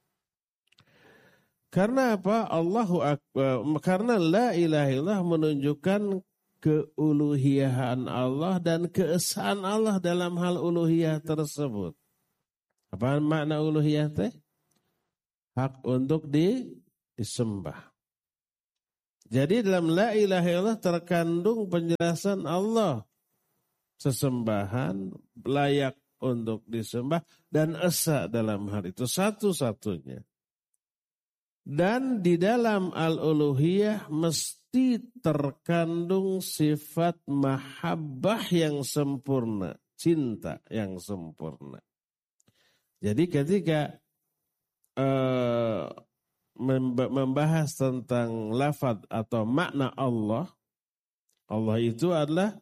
Karena apa? Allahu akbar. Karena la ilaha illallah menunjukkan keuluhiyahan Allah dan keesaan Allah dalam hal uluhiyah tersebut. Apa makna uluhiyah teh? Hak untuk disembah. Jadi dalam la ilaha illallah terkandung penjelasan Allah sesembahan layak untuk disembah dan esa dalam hal itu satu-satunya. Dan di dalam al-uluhiyah mesti terkandung sifat mahabbah yang sempurna, cinta yang sempurna. Jadi ketika membahas tentang lafaz atau makna Allah, Allah itu adalah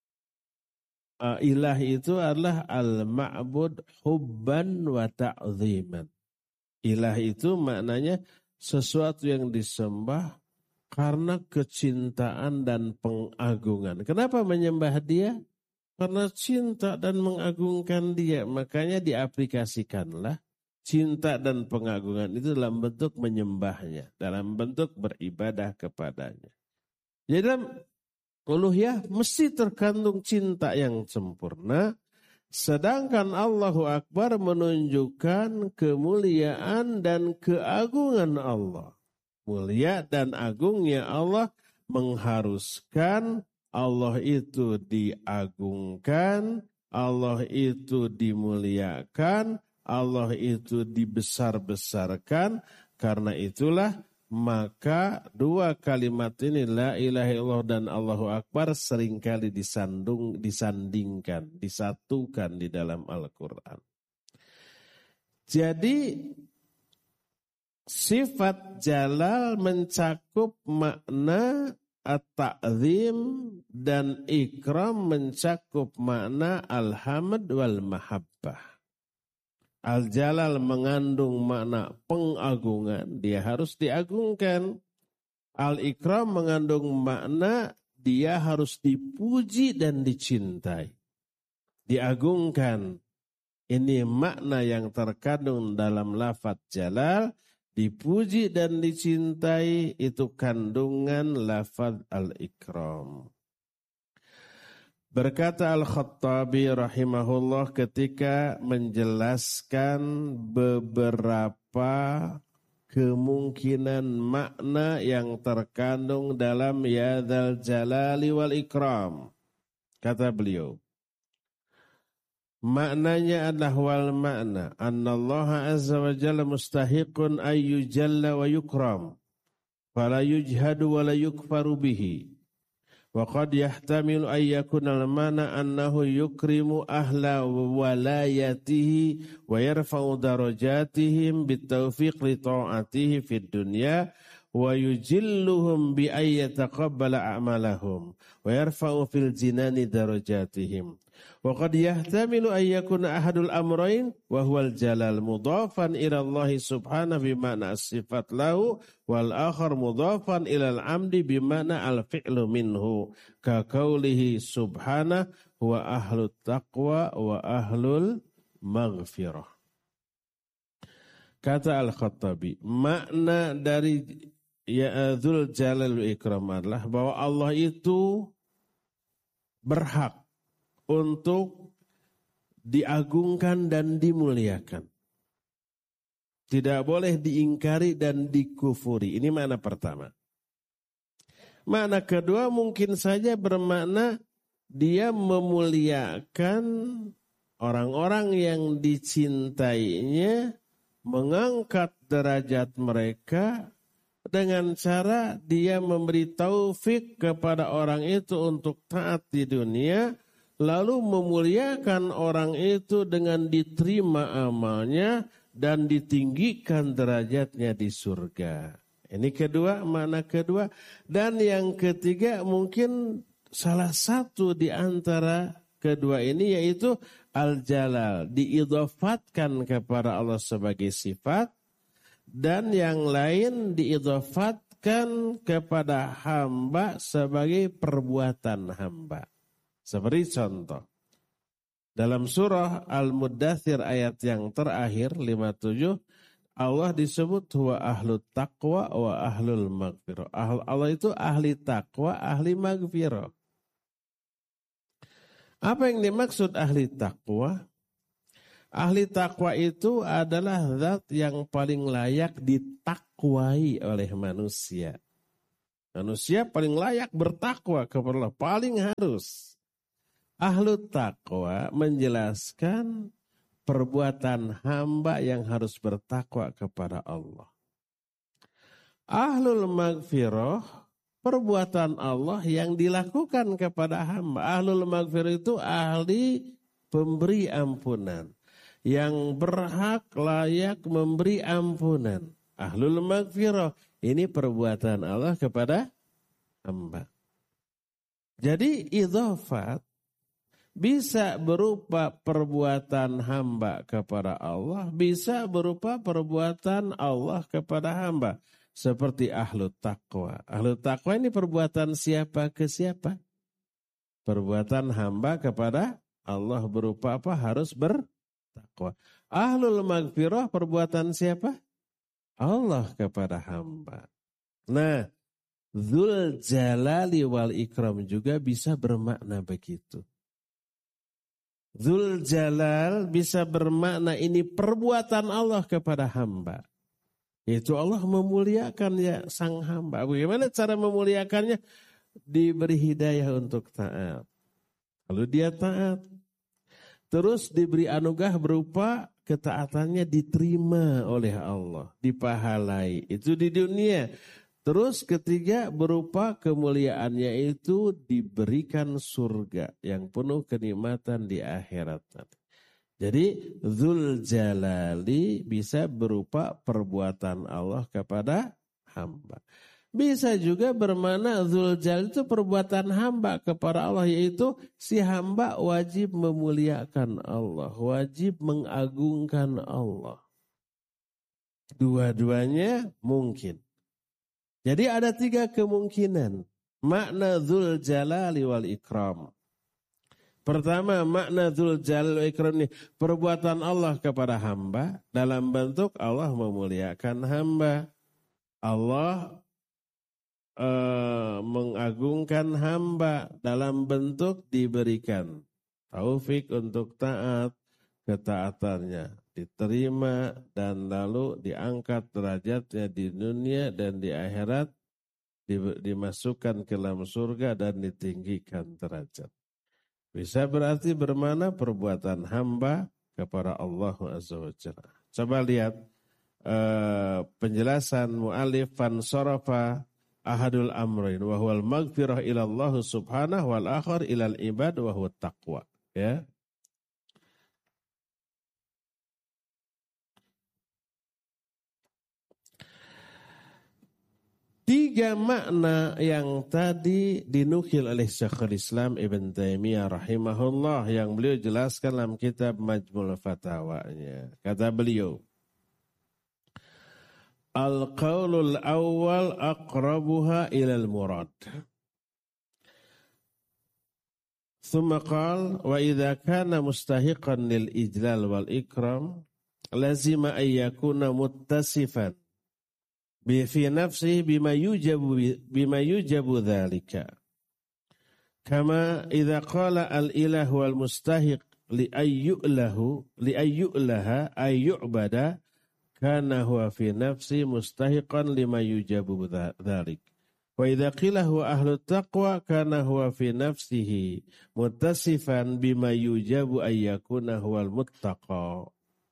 ilah itu adalah al-ma'bud hubban wa ta'ziman. Ilah itu maknanya sesuatu yang disembah karena kecintaan dan pengagungan. Kenapa menyembah dia? Karena cinta dan mengagungkan dia. Makanya diaplikasikanlah cinta dan pengagungan itu dalam bentuk menyembahnya, dalam bentuk beribadah kepadanya. Jadi dalam uluhiyah mesti terkandung cinta yang sempurna, sedangkan Allahu Akbar menunjukkan kemuliaan dan keagungan Allah. Mulia dan agungnya Allah mengharuskan Allah itu diagungkan, Allah itu dimuliakan, Allah itu dibesar-besarkan. Karena itulah maka dua kalimat ini la ilaha illallah dan Allahu Akbar seringkali disandingkan, disatukan di dalam Al-Quran. Jadi sifat jalal mencakup makna at-ta'zim dan ikram mencakup makna al-hamd wal mahabbah. Al-Jalal mengandung makna pengagungan, dia harus diagungkan. Al-Ikram mengandung makna dia harus dipuji dan dicintai. Diagungkan. Ini makna yang terkandung dalam lafaz Jalal. Dipuji dan dicintai itu kandungan lafaz Al-Ikram. Berkata Al-Khattabi rahimahullah ketika menjelaskan beberapa kemungkinan makna yang terkandung dalam Ya Dzal Jalali wal Ikram. Kata beliau, maknanya adalah wal makna annallaha azza wa jalla mustahiqun ayyu jalla wa yukram fala yujhadu wa la yukfaru bihi. Wa qad yahtamilu ay yakuna al-mana annahu yukrimu ahla walayatihi wa yarfa'u darajatihim bitawfiq li ta'atihi fid dunya wa yujilluhum bi ay yataqabbala a'malahum wa yarfa'u fil jinani darajatihim. Wa qad yahtamilu ay yakuna ahadul amrayn wa huwal jalal mudhafan ila Allah subhanahu bi ma'na as-sifat lahu wal akhar mudhafan ila al-amdi bi ma'na al-fi'lu minhu ka qaulihi subhanahu wa ahlut taqwa wa ahlul maghfirah. Kata Al-Khattabi, makna dari Ya Dzul Jalal wal Ikram adalah bahwa Allah itu berhak untuk diagungkan dan dimuliakan. Tidak boleh diingkari dan dikufuri. Ini makna pertama. Makna kedua mungkin saja bermakna dia memuliakan orang-orang yang dicintainya, mengangkat derajat mereka dengan cara dia memberi taufik kepada orang itu untuk taat di dunia, lalu memuliakan orang itu dengan diterima amalnya dan ditinggikan derajatnya di surga. Ini kedua, makna kedua. Dan yang ketiga mungkin salah satu di antara kedua ini yaitu Al-Jalal. Diidhafatkan kepada Allah sebagai sifat. Dan yang lain diidhafatkan kepada hamba sebagai perbuatan hamba. Seperti contoh, dalam surah Al-Muddathir ayat yang terakhir 57, Allah disebut huwa ahlut taqwa wa ahlul maghfirah. Allah itu ahli taqwa, ahli maghfirah. Apa yang dimaksud ahli taqwa? Ahli taqwa itu adalah zat yang paling layak ditakwai oleh manusia. Manusia paling layak bertakwa kepada Allah, paling harus. Ahlu taqwa menjelaskan perbuatan hamba yang harus bertakwa kepada Allah. Ahlul maghfirah, perbuatan Allah yang dilakukan kepada hamba. Ahlul maghfirah itu ahli pemberi ampunan, yang berhak layak memberi ampunan. Ahlul maghfirah, ini perbuatan Allah kepada hamba. Jadi idhafat bisa berupa perbuatan hamba kepada Allah, bisa berupa perbuatan Allah kepada hamba. Seperti ahlu taqwa. Ahlu taqwa ini perbuatan siapa ke siapa? Perbuatan hamba kepada Allah berupa apa? Harus bertakwa. Ahlul maghfirah perbuatan siapa? Allah kepada hamba. Nah, Dzul Jalali wal Ikram juga bisa bermakna begitu. Dzul Jalal bisa bermakna ini perbuatan Allah kepada hamba. Yaitu Allah memuliakan ya sang hamba. Bagaimana cara memuliakannya? Diberi hidayah untuk taat. Lalu dia taat. Terus diberi anugerah berupa ketaatannya diterima oleh Allah. Dipahalai. Itu di dunia. Terus ketiga berupa kemuliaannya itu diberikan surga yang penuh kenikmatan di akhirat. Jadi Dzul Jalali bisa berupa perbuatan Allah kepada hamba. Bisa juga bermakna Dzul Jalali itu perbuatan hamba kepada Allah, yaitu si hamba wajib memuliakan Allah, wajib mengagungkan Allah. Dua-duanya mungkin. Jadi ada 3 kemungkinan makna Dzul Jalali wal Ikram. Pertama, makna Dzul Jalali wal Ikram ini perbuatan Allah kepada hamba dalam bentuk Allah memuliakan hamba. Allah mengagungkan hamba dalam bentuk diberikan taufik untuk taat, ketaatannya diterima dan lalu diangkat derajatnya di dunia dan di akhirat, dimasukkan ke dalam surga dan ditinggikan derajat. Bisa berarti bermana perbuatan hamba kepada Allah Azza wa Jalla. Coba lihat penjelasan mu'alif fansarafa ahadul amrain wa huwal maghfirah ila Allah subhanahu wal akhar ilal ibad wa huwa taqwa. Ya. Tiga makna yang tadi dinukil oleh Syekhul Islam Ibn Taimiyah rahimahullah yang beliau jelaskan dalam kitab Majmul Fatawanya. Kata beliau, al-qaulul awal aqrabuha ilal murad. Thumma qal wa idza kana mustahiqan lil ijlal wal ikram lazima an yakuna muttasifan fi nafsihi bima yujabu dhalika. Kama idza qala al-ilah wal mustahiq li ayyu'laha ayyu'bada kana huwa fi nafsi mustahiqan lima yujabu dhalik. Wa idza qila huwa ahlut taqwa kana huwa fi nafsihi muttasifan bima yujabu ayyakuna huwal muttaqa.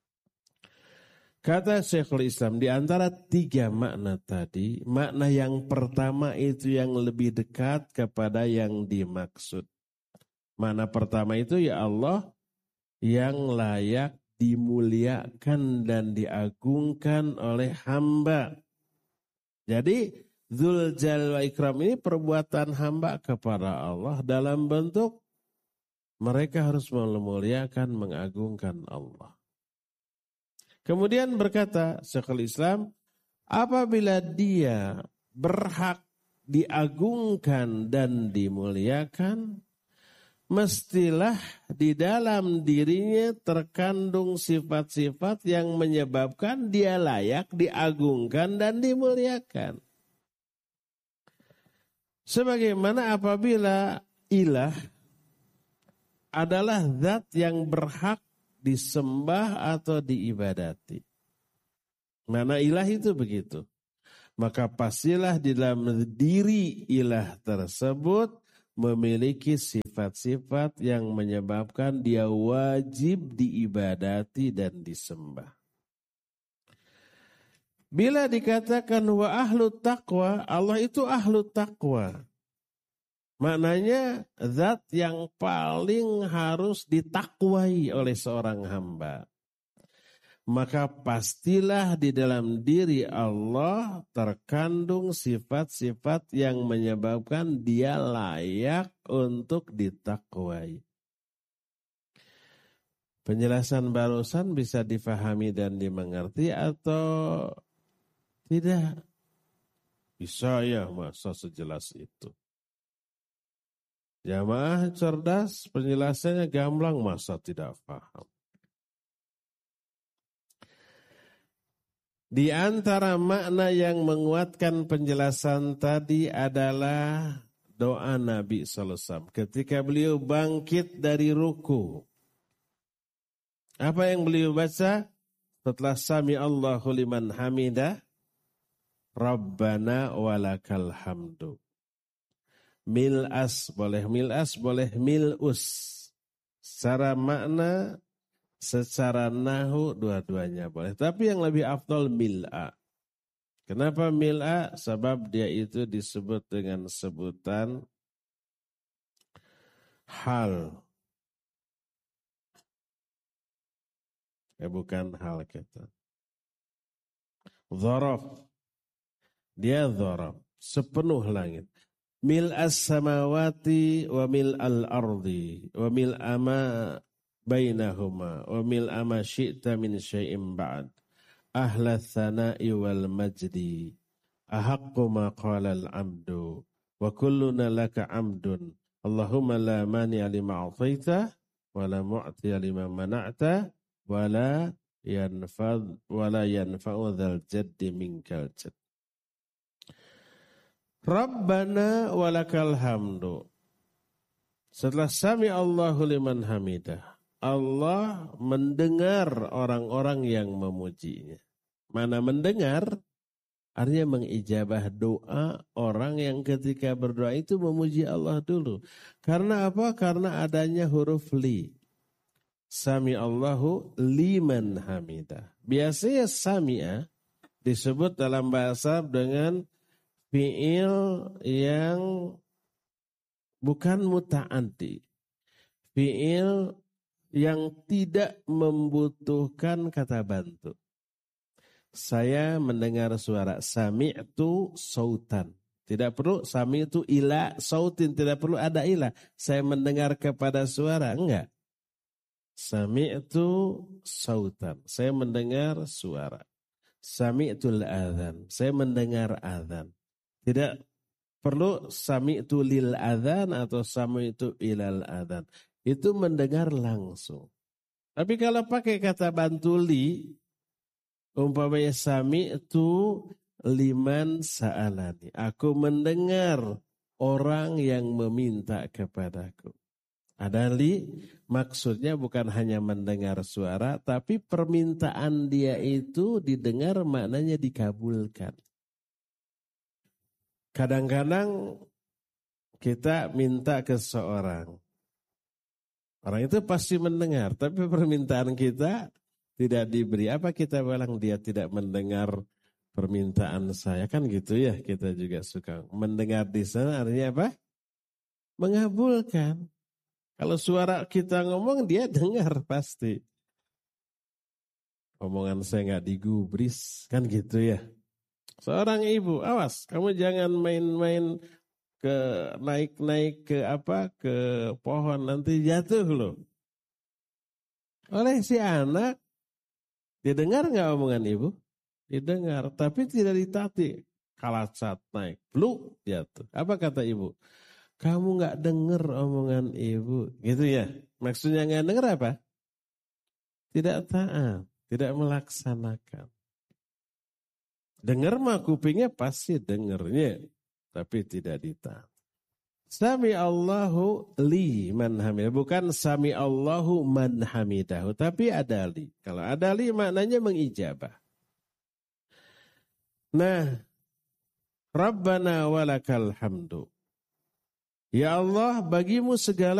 Kata Syekhul Islam, di antara 3 makna tadi, makna yang pertama itu yang lebih dekat kepada yang dimaksud. Makna pertama itu ya Allah yang layak dimuliakan dan diagungkan oleh hamba. Jadi Dzul Jalali wal Ikram ini perbuatan hamba kepada Allah dalam bentuk mereka harus memuliakan, mengagungkan Allah. Kemudian berkata Syekhul Islam, apabila dia berhak diagungkan dan dimuliakan, mestilah di dalam dirinya terkandung sifat-sifat yang menyebabkan dia layak diagungkan dan dimuliakan. Sebagaimana apabila ilah adalah zat yang berhak disembah atau diibadati. Mana ilah itu begitu. Maka pastilah di dalam diri ilah tersebut memiliki sifat-sifat yang menyebabkan dia wajib diibadati dan disembah. Bila dikatakan wa ahlu taqwa, Allah itu ahlu taqwa. Maknanya zat yang paling harus ditakwai oleh seorang hamba. Maka pastilah di dalam diri Allah terkandung sifat-sifat yang menyebabkan dia layak untuk ditakwai. Penjelasan barusan bisa difahami dan dimengerti atau tidak? Bisa ya, masa sejelas itu. Jamaah cerdas, penjelasannya gamblang, masa tidak paham. Di antara makna yang menguatkan penjelasan tadi adalah doa Nabi SAW ketika beliau bangkit dari ruku. Apa yang beliau baca? Setelah sami Allahu liman hamidah, Rabbana walakal hamdu. Mil'as, boleh mil'as, boleh mil'us. Secara makna, secara nahu dua-duanya boleh. Tapi yang lebih afdal mil'a. Kenapa mil'a? Sebab dia itu disebut dengan sebutan hal. Bukan hal kita. Dzaraf. Dia dzaraf. Sepenuh langit. Mil'as samawati wa mil'al ardi wa mil'a ma bainahuma wa mil'a ma syi'ta min syai'in ba'd ahla thana'i wal majdi ahaqqu ma qala al-'abdu wa kulluna laka 'abdun Allahumma la mani'a lima a'taita wa la mu'tiya lima mana'ta wa la yanfa'u dzal jaddi minkal jadd. Rabbana walakal hamdu. Setelah sami Allahu liman hamidah, Allah mendengar orang-orang yang memujinya. Mana mendengar? Artinya mengijabah doa orang yang ketika berdoa itu memuji Allah dulu. Karena apa? Karena adanya huruf li. Sami Allahu liman hamidah. Biasanya sami'a disebut dalam bahasa dengan fi'il yang bukan muta'addi. Fi'il yang tidak membutuhkan kata bantu. Saya mendengar suara. Sami'tu sautan. Tidak perlu sami'tu ila sautin. Tidak perlu ada ila. Saya mendengar kepada suara. Enggak. Sami'tu sautan. Saya mendengar suara. Sami'tul adhan. Saya mendengar adhan. Tidak perlu sami'tu lil adhan atau sami'tu ilal adhan. Itu mendengar langsung. Tapi kalau pakai kata bantu li, umpamanya sami'tu liman sa'alani. Aku mendengar orang yang meminta kepadaku. Ada li, maksudnya bukan hanya mendengar suara, tapi permintaan dia itu didengar, maknanya dikabulkan. Kadang-kadang kita minta ke seorang. Orang itu pasti mendengar, tapi permintaan kita tidak diberi. Apa kita bilang dia tidak mendengar permintaan saya? Kan gitu ya, kita juga suka. Mendengar di sana artinya apa? Mengabulkan. Kalau suara kita ngomong, dia dengar pasti. Omongan saya nggak digubris, kan gitu ya. Seorang ibu, awas, kamu jangan main-main ke naik-naik ke pohon, nanti jatuh loh. Oleh si anak, didengar nggak omongan ibu? Didengar, tapi tidak ditati. Kalah cat naik, bluk jatuh. Apa kata ibu? Kamu nggak dengar omongan ibu, gitu ya? Maksudnya nggak dengar apa? Tidak taat, tidak melaksanakan. Dengar mah kupingnya pasti dengarnya, tapi tidak ditaat. Sami Allahu li man hamidah, bukan sami Allahu man hamidahu, tapi ada li. Kalau ada li maknanya mengijabah. Nah, Rabbana walakal hamdu. Ya Allah, bagimu segala